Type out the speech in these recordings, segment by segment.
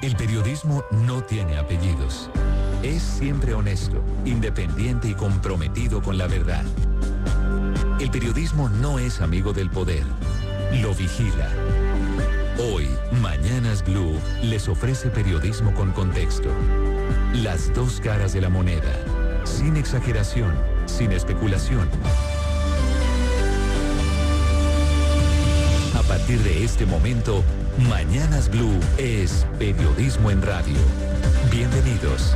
El periodismo no tiene apellidos. Es siempre honesto, independiente y comprometido con la verdad. El periodismo no es amigo del poder, lo vigila. Hoy, Mañanas Blue les ofrece periodismo con contexto. Las dos caras de la moneda, sin exageración, sin especulación. A partir de este momento, Mañanas Blue es periodismo en radio. Bienvenidos.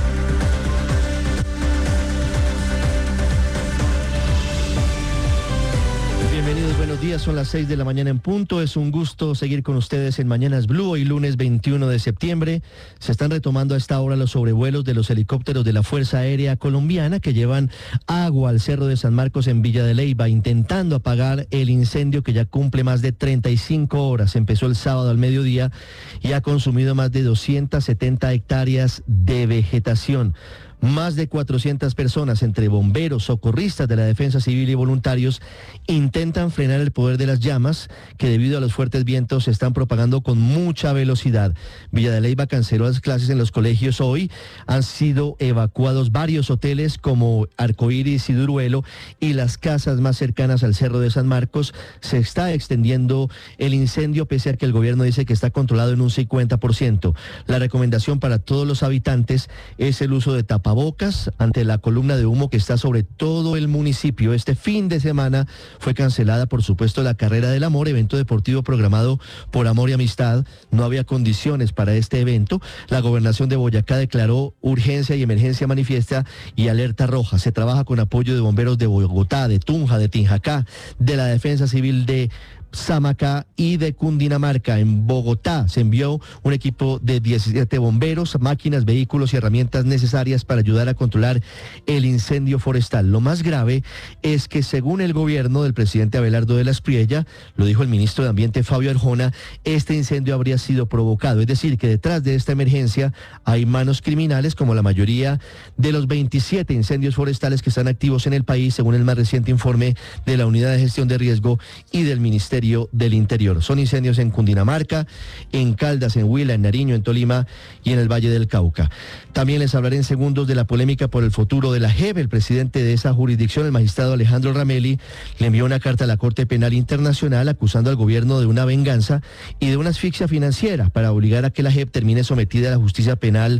Bienvenidos, buenos días, son las 6 de la mañana en punto. Es un gusto seguir con ustedes en Mañanas Blue. Hoy lunes 21 de septiembre se están retomando a esta hora los sobrevuelos de los helicópteros de la Fuerza Aérea Colombiana que llevan agua al Cerro de San Marcos en Villa de Leyva, intentando apagar el incendio que ya cumple más de 35 horas. Empezó el sábado al mediodía y ha consumido más de 270 hectáreas de vegetación. Más de 400 personas, entre bomberos, socorristas de la Defensa Civil y voluntarios, intentan frenar el poder de las llamas que debido a los fuertes vientos se están propagando con mucha velocidad. Villa de Leyva canceló las clases en los colegios hoy. Han sido evacuados varios hoteles como Arcoíris y Duruelo y las casas más cercanas al Cerro de San Marcos. Se está extendiendo el incendio pese a que el gobierno dice que está controlado en un 50%. La recomendación para todos los habitantes es el uso de tapabocas ante la columna de humo que está sobre todo el municipio. Este fin de semana fue cancelada, por supuesto, la Carrera del Amor, evento deportivo programado por Amor y Amistad. No había condiciones para este evento. La gobernación de Boyacá declaró urgencia y emergencia manifiesta y alerta roja. Se trabaja con apoyo de bomberos de Bogotá, de Tunja, de Tinjacá, de la Defensa Civil de Samacá y de Cundinamarca. En Bogotá se envió un equipo de 17 bomberos, máquinas, vehículos y herramientas necesarias para ayudar a controlar el incendio forestal. Lo más grave es que, según el gobierno del presidente Abelardo de la Espriella, lo dijo el ministro de Ambiente Fabio Arjona, este incendio habría sido provocado. Es decir, que detrás de esta emergencia hay manos criminales, como la mayoría de los 27 incendios forestales que están activos en el país, según el más reciente informe de la Unidad de Gestión de Riesgo y del Ministerio del Interior. Son incendios en Cundinamarca, en Caldas, en Huila, en Nariño, en Tolima y en el Valle del Cauca. También les hablaré en segundos de la polémica por el futuro de la JEP. El presidente de esa jurisdicción, el magistrado Alejandro Ramelli, le envió una carta a la Corte Penal Internacional acusando al gobierno de una venganza y de una asfixia financiera para obligar a que la JEP termine sometida a la justicia penal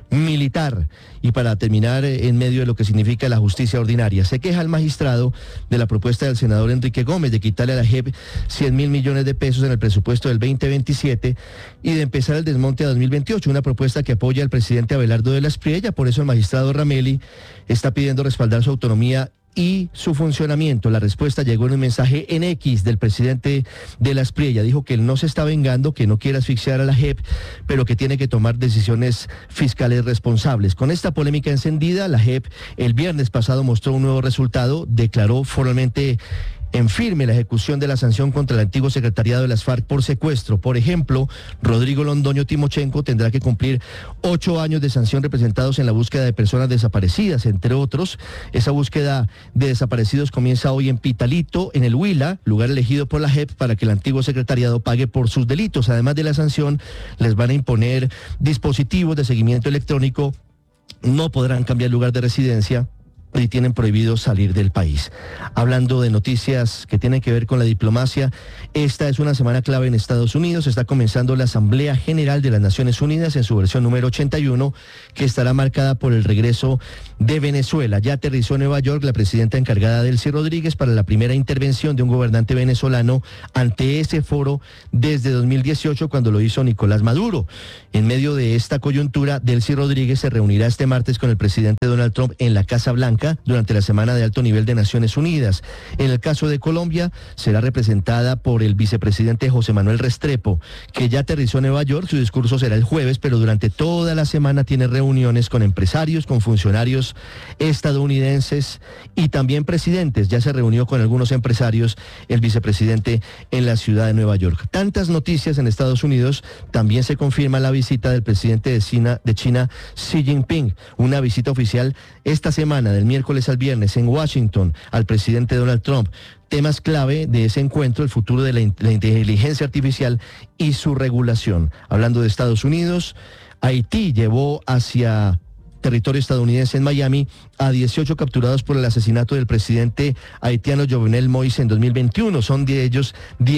militar y para terminar en medio de lo que significa la justicia ordinaria. Se queja el magistrado de la propuesta del senador Enrique Gómez de quitarle a la JEP 100.000 millones de pesos en el presupuesto del 2027 y de empezar el desmonte a 2028, una propuesta que apoya al presidente Abelardo de la Espriella. Por eso el magistrado Ramelli está pidiendo respaldar su autonomía y su funcionamiento. La respuesta llegó en un mensaje en X del presidente de la Espriella. Dijo que él no se está vengando, que no quiere asfixiar a la JEP, pero que tiene que tomar decisiones fiscales responsables. Con esta polémica encendida, la JEP el viernes pasado mostró un nuevo resultado, declaró formalmente en firme la ejecución de la sanción contra el antiguo secretariado de las FARC por secuestro. Por ejemplo, Rodrigo Londoño Timochenko tendrá que cumplir 8 años de sanción representados en la búsqueda de personas desaparecidas, entre otros. Esa búsqueda de desaparecidos comienza hoy en Pitalito, en el Huila, lugar elegido por la JEP para que el antiguo secretariado pague por sus delitos. Además de la sanción, les van a imponer dispositivos de seguimiento electrónico, no podrán cambiar lugar de residencia y tienen prohibido salir del país. Hablando de noticias que tienen que ver con la diplomacia, esta es una semana clave en Estados Unidos. Está comenzando la Asamblea General de las Naciones Unidas en su versión número 81, que estará marcada por el regreso de Venezuela. Ya aterrizó en Nueva York la presidenta encargada, Delcy Rodríguez, para la primera intervención de un gobernante venezolano ante ese foro desde 2018, cuando lo hizo Nicolás Maduro. En medio de esta coyuntura, Delcy Rodríguez se reunirá este martes con el presidente Donald Trump en la Casa Blanca durante la semana de alto nivel de Naciones Unidas. En el caso de Colombia, será representada por el vicepresidente José Manuel Restrepo, que ya aterrizó en Nueva York. Su discurso será el jueves, pero durante toda la semana tiene reuniones con empresarios, con funcionarios estadounidenses y también presidentes. Ya se reunió con algunos empresarios el vicepresidente en la ciudad de Nueva York. Tantas noticias en Estados Unidos. También se confirma la visita del presidente de China, Xi Jinping, una visita oficial esta semana del miércoles al viernes en Washington al presidente Donald Trump. Temas clave de ese encuentro, el futuro de la inteligencia artificial y su regulación. Hablando de Estados Unidos, Haití llevó hacia territorio estadounidense en Miami a 18 capturados por el asesinato del presidente haitiano Jovenel Moïse en 2021. Son de ellos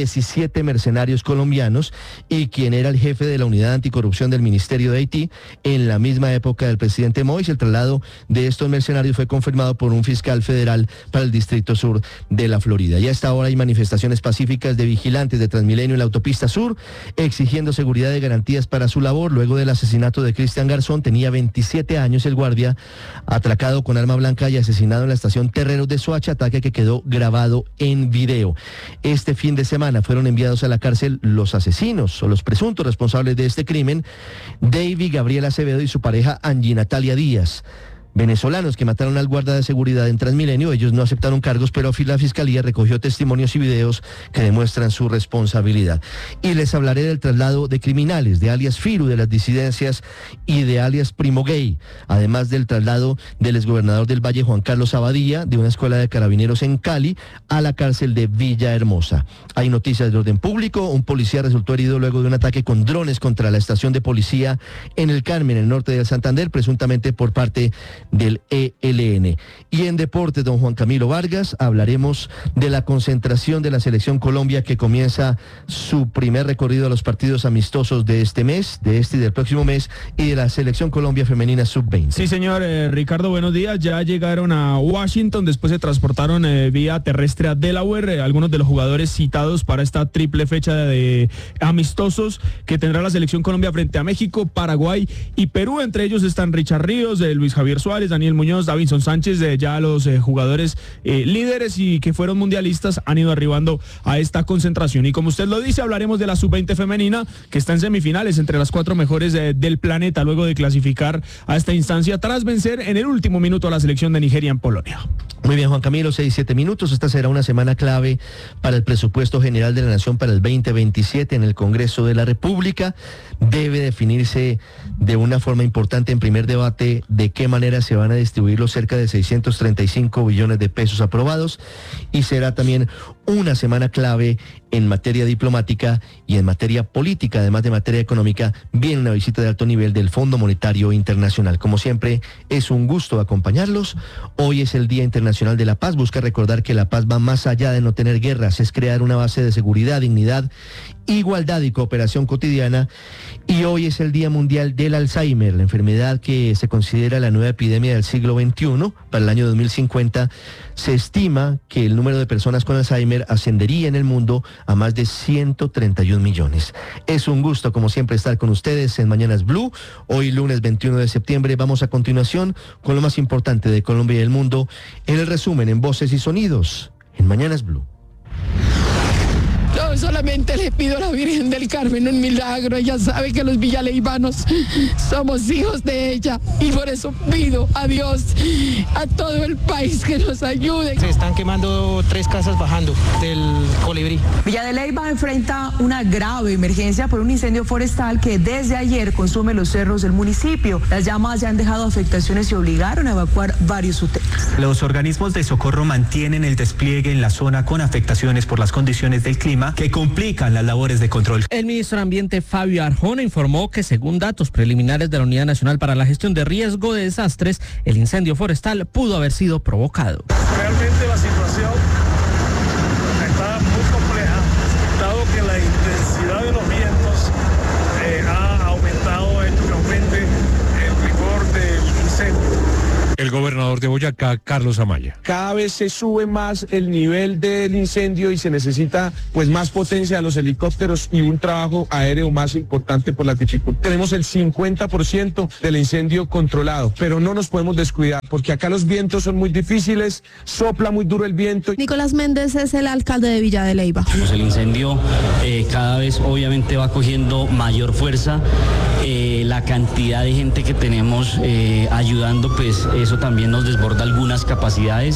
17 mercenarios colombianos y quien era el jefe de la unidad anticorrupción del Ministerio de Haití en la misma época del presidente Moïse. El traslado de estos mercenarios fue confirmado por un fiscal federal para el Distrito Sur de la Florida. Y a esta hora hay manifestaciones pacíficas de vigilantes de Transmilenio en la autopista sur exigiendo seguridad y garantías para su labor luego del asesinato de Cristian Garzón. Tenía 27 años el guardia, atracado con arma blanca y asesinado en la estación Terreros de Soacha, ataque que quedó grabado en video. Este fin de semana fueron enviados a la cárcel los asesinos o los presuntos responsables de este crimen, David Gabriel Acevedo y su pareja Angie Natalia Díaz. Venezolanos que mataron al guarda de seguridad en Transmilenio. Ellos no aceptaron cargos, pero la fiscalía recogió testimonios y videos que demuestran su responsabilidad. Y les hablaré del traslado de criminales, de alias Firu, de las disidencias y de alias Primo Gay, además del traslado del exgobernador del Valle, Juan Carlos Abadía, de una escuela de carabineros en Cali a la cárcel de Villahermosa. Hay noticias de orden público. Un policía resultó herido luego de un ataque con drones contra la estación de policía en el Carmen, en el norte del Santander, presuntamente por parte del ELN. Y en deportes, don Juan Camilo Vargas, hablaremos de la concentración de la Selección Colombia que comienza su primer recorrido a los partidos amistosos de este mes, de este y del próximo mes, y de la Selección Colombia Femenina Sub-20. Sí, señor. Ricardo, buenos días. Ya llegaron a Washington, después se transportaron vía terrestre a Delaware, algunos de los jugadores citados para esta triple fecha de amistosos que tendrá la Selección Colombia frente a México, Paraguay y Perú. Entre ellos están Richard Ríos, Luis Javier Suárez, Daniel Muñoz, Davinson Sánchez, ya los jugadores líderes y que fueron mundialistas han ido arribando a esta concentración. Y como usted lo dice, hablaremos de la Sub-20 femenina, que está en semifinales entre las 4 mejores del planeta, luego de clasificar a esta instancia tras vencer en el último minuto a la selección de Nigeria en Polonia. Muy bien, Juan Camilo, 6-7 minutos. Esta será una semana clave para el presupuesto general de la Nación para el 2027 en el Congreso de la República. Debe definirse de una forma importante en primer debate de qué manera se van a distribuir los cerca de 635 billones de pesos aprobados, y será también una semana clave en materia diplomática y en materia política, además de materia económica. Viene una visita de alto nivel del Fondo Monetario Internacional. Como siempre, es un gusto acompañarlos. Hoy es el Día Internacional de la Paz. Busca recordar que la paz va más allá de no tener guerras, es crear una base de seguridad, dignidad, igualdad y cooperación cotidiana. Y hoy es el Día Mundial del Alzheimer, la enfermedad que se considera la nueva epidemia del siglo XXI. Para el año 2050 se estima que el número de personas con Alzheimer ascendería en el mundo a más de 131 millones. Es un gusto, como siempre, estar con ustedes en Mañanas Blue. Hoy, lunes 21 de septiembre, vamos a continuación con lo más importante de Colombia y el mundo en el resumen en Voces y Sonidos en Mañanas Blue. Yo solamente le pido a la Virgen del Carmen un milagro. Ella sabe que los villaleibanos somos hijos de ella y por eso pido a Dios, a todo el país, que nos ayude. Se están quemando 3 casas bajando del Colibrí. Villa de Leyva enfrenta una grave emergencia por un incendio forestal que desde ayer consume los cerros del municipio. Las llamas ya han dejado afectaciones y obligaron a evacuar varios hoteles. Los organismos de socorro mantienen el despliegue en la zona con afectaciones por las condiciones del clima que complican las labores de control. El ministro de Ambiente, Fabio Arjona, informó que según datos preliminares de la Unidad Nacional para la Gestión de Riesgo de Desastres, el incendio forestal pudo haber sido provocado. Realmente la situación está muy compleja, dado que la intensidad de los vientos ha aumentado, hecho que aumente el rigor del incendio. El gobernador de Boyacá, Carlos Amaya. Cada vez se sube más el nivel del incendio y se necesita pues más potencia de los helicópteros y un trabajo aéreo más importante por la dificultad. Tenemos el 50% del incendio controlado, pero no nos podemos descuidar porque acá los vientos son muy difíciles, sopla muy duro el viento. Nicolás Méndez es el alcalde de Villa de Leyva. El incendio cada vez obviamente va cogiendo mayor fuerza. La cantidad de gente que tenemos ayudando, pues eso también nos desborda algunas capacidades.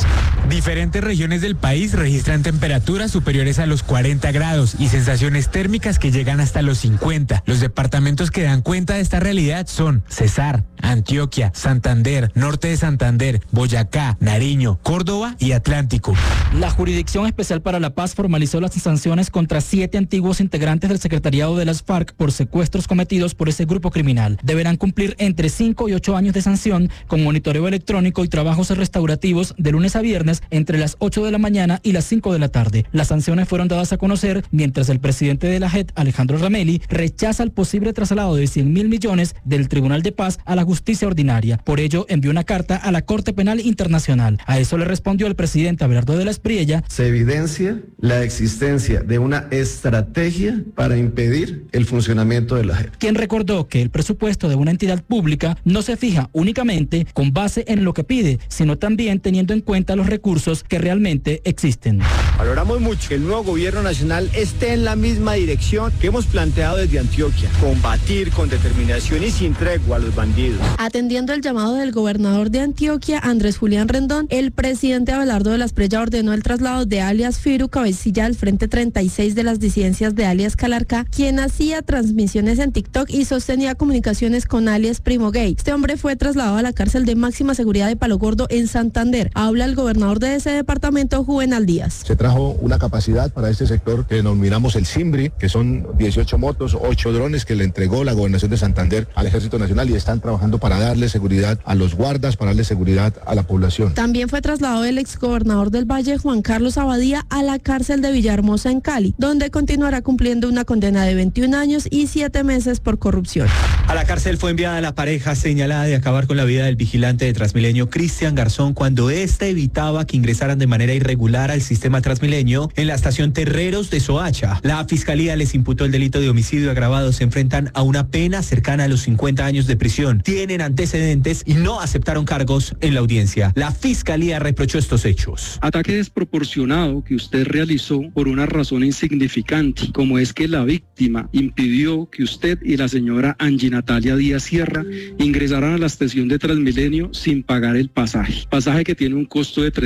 Diferentes regiones del país registran temperaturas superiores a los 40 grados y sensaciones térmicas que llegan hasta los 50. Los departamentos que dan cuenta de esta realidad son Cesar, Antioquia, Santander, Norte de Santander, Boyacá, Nariño, Córdoba y Atlántico. La Jurisdicción Especial para la Paz formalizó las sanciones contra 7 antiguos integrantes del secretariado de las FARC por secuestros cometidos por ese grupo criminal. Deberán cumplir entre 5 y 8 años de sanción con monitoreo electrónico y trabajos restaurativos de lunes a viernes entre las 8 de la mañana y las 5 de la tarde. Las sanciones fueron dadas a conocer mientras el presidente de la JEP, Alejandro Ramelli, rechaza el posible traslado de 100.000 millones del Tribunal de Paz a la justicia ordinaria. Por ello, envió una carta a la Corte Penal Internacional. A eso le respondió el presidente Abelardo de la Espriella. Se evidencia la existencia de una estrategia para impedir el funcionamiento de la JEP. Quien recordó que el presupuesto de una entidad pública no se fija únicamente con base en lo que pide, sino también teniendo en cuenta los recursos que realmente existen. Valoramos mucho que el nuevo gobierno nacional esté en la misma dirección que hemos planteado desde Antioquia, combatir con determinación y sin tregua a los bandidos. Atendiendo el llamado del gobernador de Antioquia, Andrés Julián Rendón, el presidente Abelardo de la Espriella ordenó el traslado de alias Firu, cabecilla del Frente 36 de las disidencias de alias Calarcá, quien hacía transmisiones en TikTok y sostenía comunicaciones con alias Primo Gay. Este hombre fue trasladado a la cárcel de máxima seguridad de Palo Gordo en Santander. Habla el gobernador de ese departamento, Juvenal Díaz. Se trajo una capacidad para este sector que denominamos el Simbri, que son 18 motos, 8 drones que le entregó la Gobernación de Santander al Ejército Nacional y están trabajando para darle seguridad a los guardas, para darle seguridad a la población. También fue trasladado el exgobernador del Valle, Juan Carlos Abadía, a la cárcel de Villahermosa en Cali, donde continuará cumpliendo una condena de 21 años y 7 meses por corrupción. A la cárcel fue enviada la pareja señalada de acabar con la vida del vigilante de Transmilenio, Cristian Garzón, cuando éste evitaba que ingresaran de manera irregular al sistema Transmilenio en la estación Terreros de Soacha. La fiscalía les imputó el delito de homicidio agravado. Se enfrentan a una pena cercana a los 50 años de prisión. Tienen antecedentes y no aceptaron cargos en la audiencia. La fiscalía reprochó estos hechos. Ataque desproporcionado que usted realizó por una razón insignificante, como es que la víctima impidió que usted y la señora Angie Natalia Díaz Sierra ingresaran a la estación de Transmilenio sin pagar el pasaje que tiene un costo de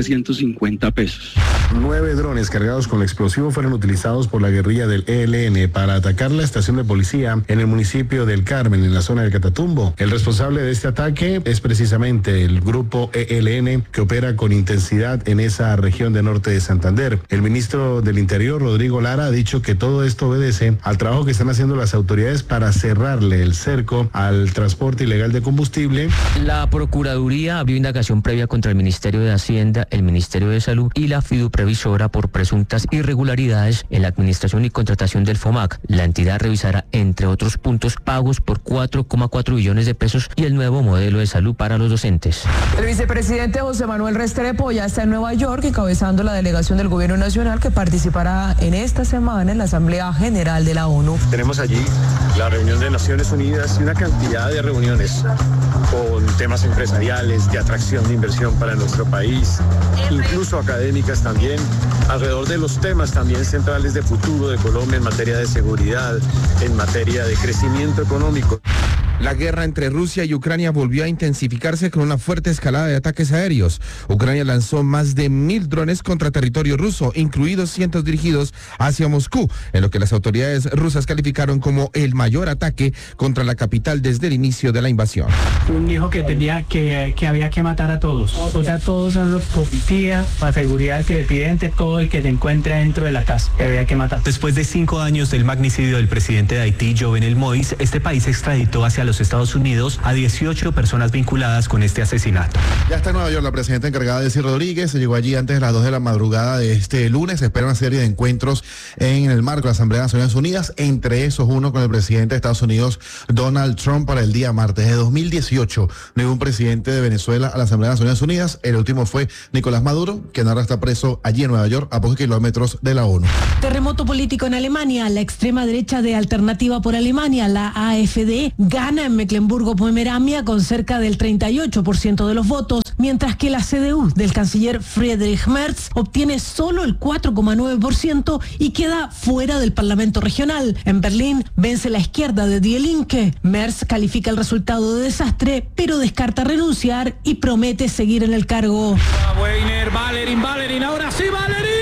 3.350 pesos. 9 drones cargados con explosivo fueron utilizados por la guerrilla del ELN para atacar la estación de policía en el municipio del Carmen, en la zona del Catatumbo. El responsable de este ataque es precisamente el grupo ELN, que opera con intensidad en esa región de norte de Santander. El ministro del Interior, Rodrigo Lara, ha dicho que todo esto obedece al trabajo que están haciendo las autoridades para cerrarle el cerco al transporte ilegal de combustible. La Procuraduría abrió indagación previa contra el Ministerio de Hacienda, el Ministerio de Salud y la Fiduprevisora por presuntas irregularidades en la administración y contratación del FOMAC. La entidad revisará, entre otros puntos, pagos por 4,4 billones de pesos y el nuevo modelo de salud para los docentes. El vicepresidente José Manuel Restrepo ya está en Nueva York encabezando la delegación del gobierno nacional que participará en esta semana en la Asamblea General de la ONU. Tenemos allí la reunión de Naciones Unidas y una cantidad de reuniones con temas empresariales, de atracción de inversión para nuestro país, incluso académicas también, alrededor de los temas también centrales de futuro de Colombia en materia de seguridad, en materia de crecimiento económico. La guerra entre Rusia y Ucrania volvió a intensificarse con una fuerte escalada de ataques aéreos. Ucrania lanzó más de 1.000 drones contra territorio ruso, incluidos cientos dirigidos hacia Moscú, en lo que las autoridades rusas calificaron como el mayor ataque contra la capital desde el inicio de la invasión. Un hijo que tenía que había que matar a todos. O sea, todos son los policías, la seguridad que le piden, todo el que se encuentre dentro de la casa, que había que matar. Después de 5 años del magnicidio del presidente de Haití, Jovenel Moïse, este país extraditó hacia los Estados Unidos a 18 personas vinculadas con este asesinato. Ya está en Nueva York la presidenta encargada de Ciro Rodríguez. Se llegó allí antes de las 2 de la madrugada de este lunes. Se espera una serie de encuentros en el marco de la Asamblea de Naciones Unidas, entre esos uno con el presidente de Estados Unidos, Donald Trump, para el día martes. De 2018 no hubo un presidente de Venezuela a la Asamblea de Naciones Unidas. El último fue Nicolás Maduro, quien ahora está preso allí en Nueva York, a pocos kilómetros de la ONU. Terremoto político en Alemania. La extrema derecha de Alternativa por Alemania, la AfD, gana gana en Mecklemburgo-Pomerania con cerca del 38% de los votos, mientras que la CDU del canciller Friedrich Merz obtiene solo el 4,9% y queda fuera del Parlamento regional. En Berlín vence la izquierda de Die Linke. Merz califica el resultado de desastre, pero descarta renunciar y promete seguir en el cargo. Weiner, Valerín, ahora sí, Valerín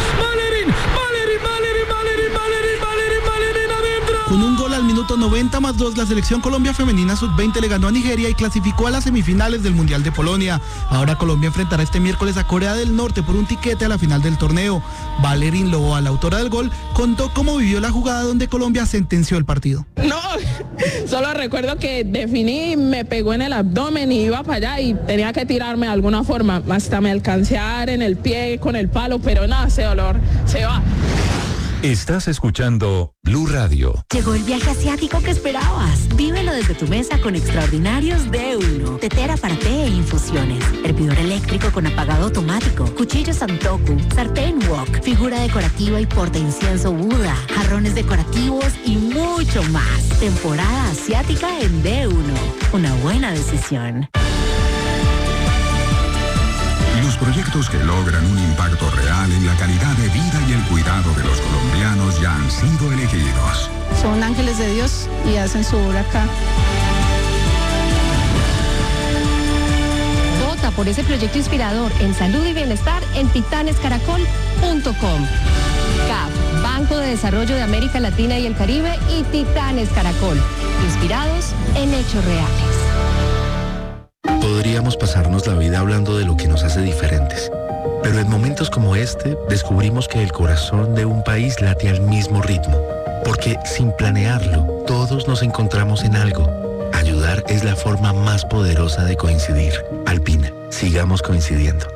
adentro. Con un gol al minuto 90+2, la selección Colombia femenina sub-20 le ganó a Nigeria y clasificó a las semifinales del Mundial de Polonia. Ahora Colombia enfrentará este miércoles a Corea del Norte por un tiquete a la final del torneo. Valerín Loboa, la autora del gol, contó cómo vivió la jugada donde Colombia sentenció el partido. No, solo recuerdo que definí, me pegó en el abdomen y iba para allá y tenía que tirarme de alguna forma. Hasta me alcancé a dar en el pie con el palo, pero nada, ese dolor se va. Estás escuchando Blue Radio. Llegó el viaje asiático que esperabas. Vívelo desde tu mesa con extraordinarios D1. Tetera para té e infusiones. Hervidor eléctrico con apagado automático. Cuchillo Santoku. Sartén wok. Figura decorativa y porta incienso Buda. Jarrones decorativos y mucho más. Temporada asiática en D1. Una buena decisión. Los proyectos que logran un impacto real en la calidad de vida y el cuidado de los colombianos ya han sido elegidos. Son ángeles de Dios y hacen su obra acá. Vota por ese proyecto inspirador en salud y bienestar en titanescaracol.com. CAF, Banco de Desarrollo de América Latina y el Caribe, y Titanes Caracol, inspirados en hechos reales. Podríamos pasarnos la vida hablando de lo que nos hace diferentes, pero en momentos como este descubrimos que el corazón de un país late al mismo ritmo, porque sin planearlo, todos nos encontramos en algo. Ayudar es la forma más poderosa de coincidir. Alpina, sigamos coincidiendo.